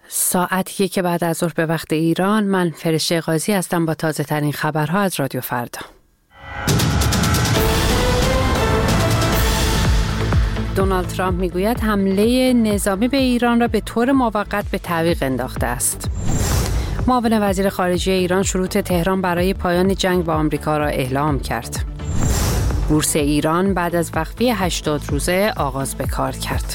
ساعت 1 بعد از ظهر به وقت ایران. من فرشته قاضی هستم با تازه ترین خبرها از رادیو فردا. دونالد ترامپ میگوید حمله نظامی به ایران را به طور موقت به تعویق انداخته است. معاون وزیر خارجه ایران شروط تهران برای پایان جنگ با آمریکا را اعلام کرد. بورس ایران بعد از وقفه 80 روزه آغاز به کار کرد.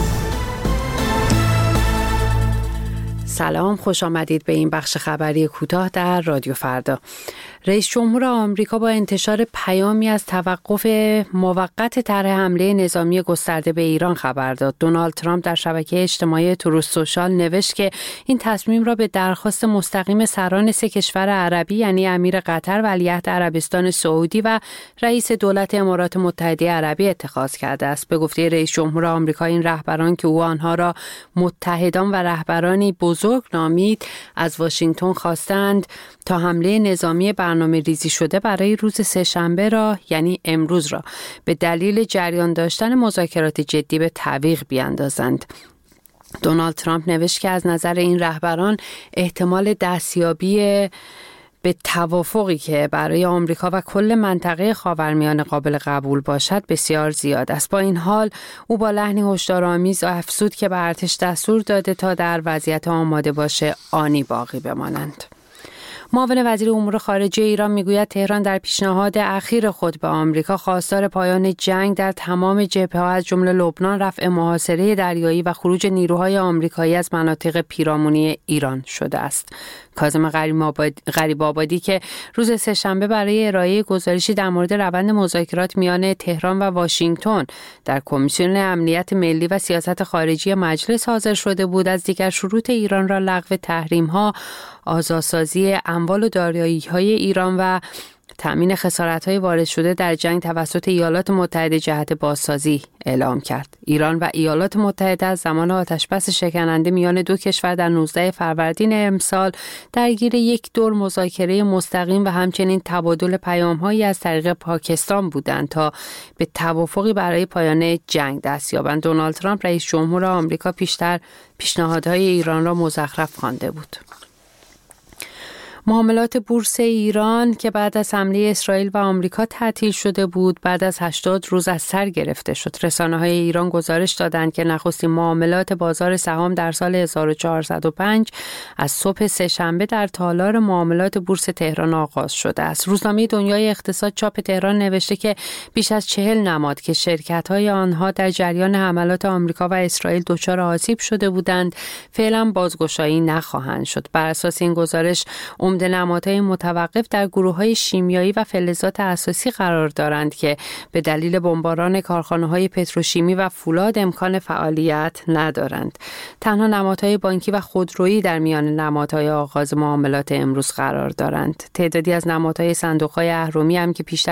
سلام، خوش آمدید به این بخش خبری کوتاه در رادیو فردا. رئیس جمهور آمریکا با انتشار پیامی از توقف موقت طرح حمله نظامی گسترده به ایران خبر داد. دونالد ترامپ در شبکه اجتماعی تروث سوشال نوشت که این تصمیم را به درخواست مستقیم سران 3 کشور عربی یعنی امیر قطر، ولیعهد عربستان سعودی و رئیس دولت امارات متحده عربی اتخاذ کرده است. به گفته رئیس جمهور آمریکا، این رهبران که او آنها را متحدان و رهبرانی بزرگ نامید، از واشنگتن خواستند تا حمله نظامی برنامه ریزی شده برای روز سه‌شنبه را یعنی امروز را به دلیل جریان داشتن مذاکرات جدی به تعویق بیاندازند. دونالد ترامپ نوشت که از نظر این رهبران احتمال دستیابی به توافقی که برای آمریکا و کل منطقه خاورمیانه قابل قبول باشد بسیار زیاد است. با این حال او با لحنی هشدارآمیز افزود که به ارتش دستور داده تا در وضعیت آماده باشه آنی باقی بمانند. معاون وزیر امور خارجه ایران میگوید تهران در پیشنهاد اخیر خود به آمریکا خواستار پایان جنگ در تمام جبهه‌ها از جمله لبنان، رفع محاصره دریایی و خروج نیروهای آمریکایی از مناطق پیرامونی ایران شده است. کاظم غریب‌آبادی که روز سه‌شنبه برای ارائه گزارشی در مورد روند مذاکرات میان تهران و واشنگتن در کمیسیون امنیت ملی و سیاست خارجی مجلس حاضر شده بود، از دیگر شروط ایران را لغو تحریم‌ها، آزادسازی اموال و دارایی‌های ایران و تأمین خسارت‌های وارد شده در جنگ توسط ایالات متحده جهت بازسازی اعلام کرد. ایران و ایالات متحده از زمان آتشبس شکننده میان دو کشور در 19 فروردین امسال درگیر یک دور مذاکره مستقیم و همچنین تبادل پیام‌هایی از طریق پاکستان بودند تا به توافقی برای پایان جنگ دست یابند. دونالد ترامپ رئیس جمهور آمریکا پیشتر پیشنهادهای ایران را مزخرف خوانده بود. معاملات بورس ایران که بعد از حمله اسرائیل و آمریکا تعطیل شده بود، بعد از 80 روز از سر گرفته شد. رسانه‌های ایران گزارش دادند که نخستین معاملات بازار سهام در سال 1405 از صبح سه‌شنبه در تالار معاملات بورس تهران آغاز شده است. روزنامه دنیای اقتصاد چاپ تهران نوشته که بیش از 40 نماد که شرکت‌های آنها در جریان حملات آمریکا و اسرائیل دچار آسیب شده بودند، فعلا بازگشایی نخواهند شد. بر اساس این گزارش عمده نمادهای متوقف در گروه‌های شیمیایی و فلزات اساسی قرار دارند که به دلیل بمباران کارخانه‌های پتروشیمی و فولاد امکان فعالیت ندارند. تنها نمادهای بانکی و خودرویی در میان نمادهای آغاز معاملات امروز قرار دارند. تعدادی از نمادهای صندوق‌های اهرمی هم که پیشتر